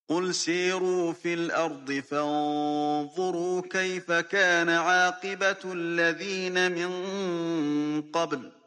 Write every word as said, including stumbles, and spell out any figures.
قل سيروا في الأرض فانظروا كيف كان عاقبة الذين من قبل